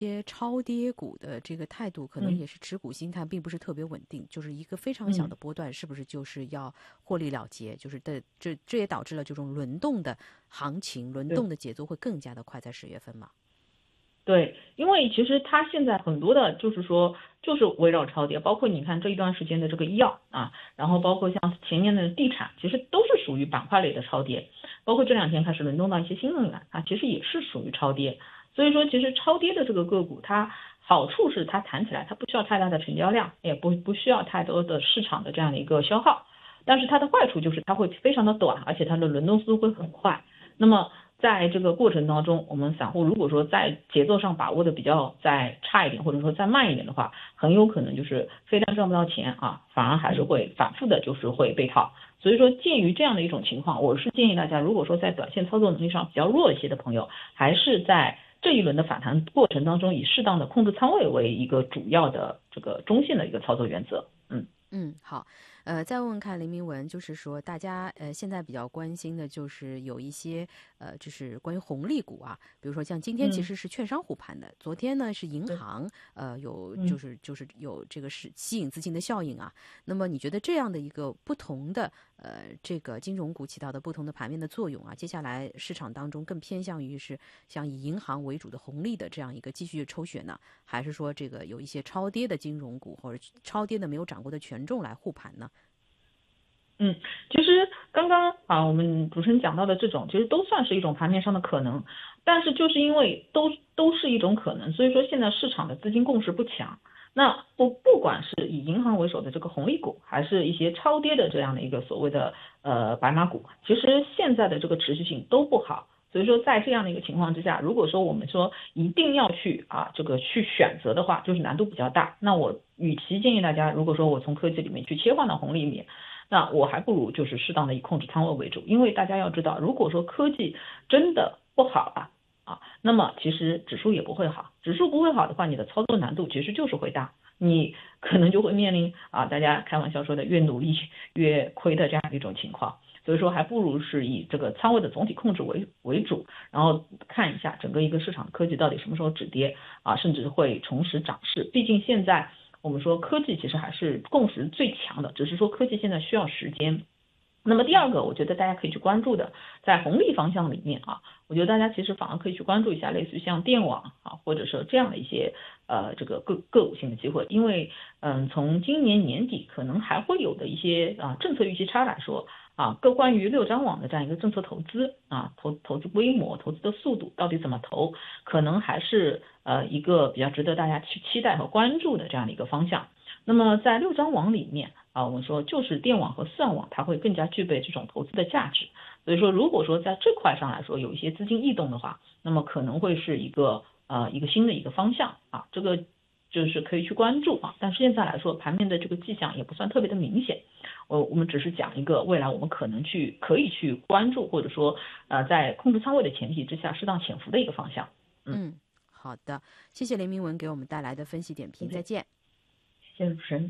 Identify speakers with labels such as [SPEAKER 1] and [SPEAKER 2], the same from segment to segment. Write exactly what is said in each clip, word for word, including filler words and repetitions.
[SPEAKER 1] 些超跌股的这个态度，可能也是持股心态并不是特别稳定，嗯、就是一个非常小的波段，是不是就是要获利了结？就是的，这这也导致了这种轮动的行情、轮动的节奏会更加的快，在十月份嘛。
[SPEAKER 2] 对，因为其实它现在很多的，就是说，就是围绕超跌，包括你看这一段时间的这个医药啊，然后包括像前年的地产，其实都是属于板块类的超跌，包括这两天开始轮动到一些新能源啊，其实也是属于超跌。所以说，其实超跌的这个个股，它好处是它弹起来，它不需要太大的成交量，也不不需要太多的市场的这样的一个消耗，但是它的坏处就是它会非常的短，而且它的轮动速度会很快。那么在这个过程当中，我们散户如果说在节奏上把握的比较再差一点，或者说再慢一点的话，很有可能就是非但赚不到钱啊，反而还是会反复的就是会被套。所以说鉴于这样的一种情况，我是建议大家，如果说在短线操作能力上比较弱一些的朋友，还是在这一轮的反弹过程当中，以适当的控制仓位为一个主要的这个中线的一个操作原则。嗯
[SPEAKER 1] 嗯，好。呃，再问问看林明文，就是说大家呃现在比较关心的就是有一些呃就是关于红利股啊，比如说像今天其实是券商护盘的，嗯、昨天呢是银行呃有就是就是有这个是吸引资金的效应啊。那么你觉得这样的一个不同的呃这个金融股起到的不同的盘面的作用啊，接下来市场当中更偏向于是像以银行为主的红利的这样一个继续抽选呢，还是说这个有一些超跌的金融股或者超跌的没有掌握的权重来护盘呢？
[SPEAKER 2] 嗯，其实刚刚啊，我们主持人讲到的这种，其实都算是一种盘面上的可能，但是就是因为都都是一种可能，所以说现在市场的资金共识不强。那不不管是以银行为首的这个红利股，还是一些超跌的这样的一个所谓的呃白马股，其实现在的这个持续性都不好。所以说在这样的一个情况之下，如果说我们说一定要去啊这个去选择的话，就是难度比较大。那我与其建议大家，如果说我从科技里面去切换到红利里面，那我还不如就是适当的以控制仓位为主，因为大家要知道，如果说科技真的不好了啊，那么其实指数也不会好，指数不会好的话，你的操作难度其实就是会大，你可能就会面临啊大家开玩笑说的越努力越亏的这样一种情况。所以说还不如是以这个仓位的总体控制为为主，然后看一下整个一个市场科技到底什么时候止跌啊，甚至会重拾涨势。毕竟现在我们说科技其实还是共识最强的，只是说科技现在需要时间。那么第二个，我觉得大家可以去关注的，在红利方向里面啊，我觉得大家其实反而可以去关注一下类似于像电网啊，或者说这样的一些呃这个个个股性的机会，因为嗯从今年年底可能还会有的一些啊政策预期差来说啊，各关于六张网的这样一个政策投资啊，投投资规模、投资的速度到底怎么投，可能还是呃一个比较值得大家去期待和关注的这样的一个方向。那么在六张网里面啊，我们说就是电网和算网，它会更加具备这种投资的价值。所以说，如果说在这块上来说有一些资金异动的话，那么可能会是一个呃一个新的一个方向啊，这个就是可以去关注啊。但是现在来说，盘面的这个迹象也不算特别的明显。我我们只是讲一个未来我们可能去可以去关注，或者说呃在控制仓位的前提之下适当潜伏的一个方向。
[SPEAKER 1] 嗯，嗯好的，谢谢林明文给我们带来的分析点评，再见。
[SPEAKER 2] 谢谢主持人。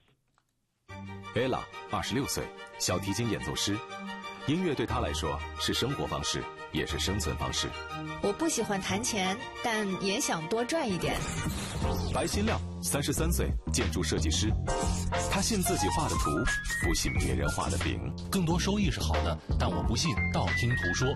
[SPEAKER 3] Ella 二十六岁，小提琴演奏师，音乐对她来说是生活方式，也是生存方式。
[SPEAKER 4] 我不喜欢弹钱，但也想多赚一点。
[SPEAKER 3] 白新亮三十三岁，建筑设计师，他信自己画的图，不信别人画的饼。
[SPEAKER 5] 更多收益是好的，但我不信道听途说。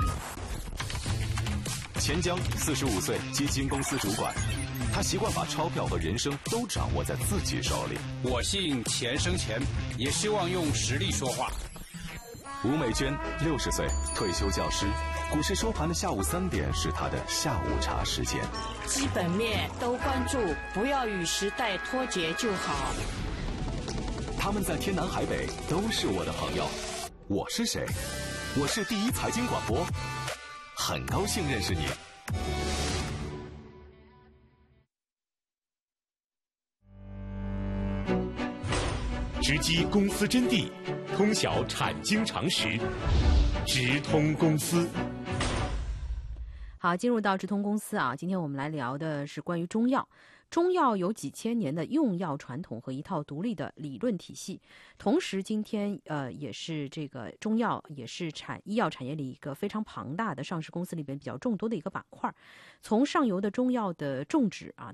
[SPEAKER 3] 钱江四十五岁，基金公司主管，他习惯把钞票和人生都掌握在自己手里。
[SPEAKER 6] 我信钱生钱，也希望用实力说话。
[SPEAKER 3] 吴美娟六十岁，退休教师，股市收盘的下午三点是她的下午茶时间。
[SPEAKER 7] 基本面都关注，不要与时代脱节就好。
[SPEAKER 3] 他们在天南海北都是我的朋友。我是谁？我是第一财经广播，很高兴认识你。
[SPEAKER 8] 直击公司真谛，通晓产经常识，直通公司。
[SPEAKER 1] 好，进入到直通公司啊，今天我们来聊的是关于中药。中药有几千年的用药传统和一套独立的理论体系，同时今天呃也是这个中药也是产医药产业里一个非常庞大的上市公司里边比较众多的一个板块。从上游的中药的种植啊，